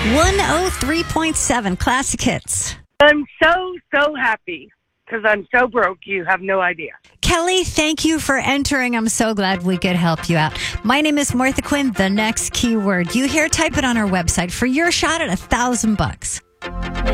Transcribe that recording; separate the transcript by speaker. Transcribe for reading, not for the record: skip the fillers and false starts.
Speaker 1: 103.7 Classic Hits.
Speaker 2: I'm so happy because I'm so broke. You have no idea.
Speaker 1: Kelly, thank you for entering. I'm so glad we could help you out. My name is Martha Quinn. The next keyword you hear, type it on our website for your shot at $1,000.